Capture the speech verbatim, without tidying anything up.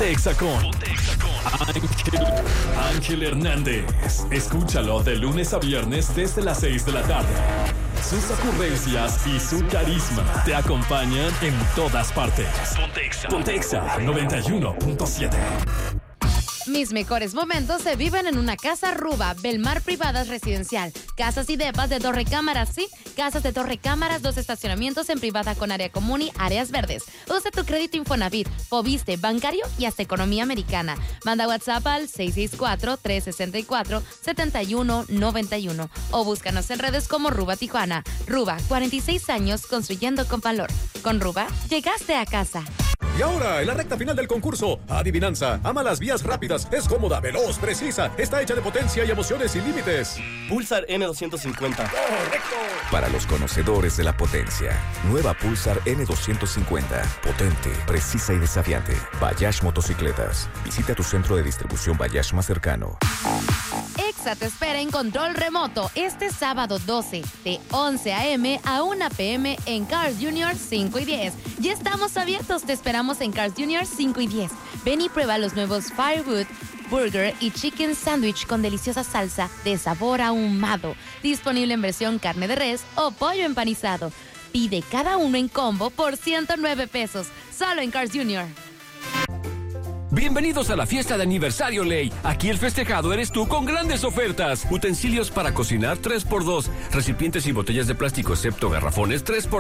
Ponte Exa con Ángel, Ángel Hernández. Escúchalo de lunes a viernes desde las seis de la tarde. Sus ocurrencias y su carisma te acompañan en todas partes. Ponte Exa. Ponte Exa noventa y uno punto siete. Mis mejores momentos se viven en una casa Ruba, Belmar Privadas Residencial. Casas y depas de dos recámaras, sí. Casas de dos recámaras, dos estacionamientos en privada con área común y áreas verdes. Usa tu crédito Infonavit, Fobiste, bancario y hasta economía americana. Manda WhatsApp al seis seis cuatro, tres seis cuatro, siete uno nueve uno o búscanos en redes como Ruba Tijuana. Ruba, cuarenta y seis años construyendo con valor. Con Ruba, llegaste a casa. Y ahora, en la recta final del concurso, adivinanza. Ama las vías rápidas, es cómoda, veloz, precisa. Está hecha de potencia y emociones sin límites. Pulsar N doscientos cincuenta. ¡Correcto! Para los conocedores de la potencia, nueva Pulsar N doscientos cincuenta. Potente, precisa y desafiante. Bayash Motocicletas. Visita tu centro de distribución Bayash más cercano. Exa te espera en control remoto este sábado doce de once a eme a una pe eme en Cars Junior cinco y diez. Ya estamos abiertos, te esperamos en Cars Junior cinco y diez. Ven y prueba los nuevos Firewood Burger y Chicken Sandwich con deliciosa salsa de sabor ahumado. Disponible en versión carne de res o pollo empanizado. Pide cada uno en combo por ciento nueve pesos. Solo en Cars Junior. Bienvenidos a la fiesta de aniversario Ley. Aquí el festejado eres tú con grandes ofertas. Utensilios para cocinar tres por dos. Recipientes y botellas de plástico excepto garrafones tres por